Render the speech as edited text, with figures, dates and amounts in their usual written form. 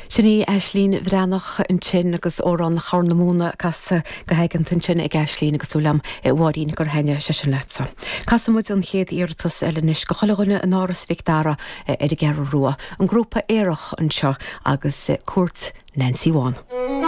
Sinní Aislín bhreannach an sin agus órán chorna múna casa go haigant an sin ag Aislín agus úlam I bhhaín gur haine se sin lesa. Casamúid an chéad íirtas eilenis go choilehine an áras Victara ar a gearú rua, an grúpa éireach an seo agus cuat Nancy Wan.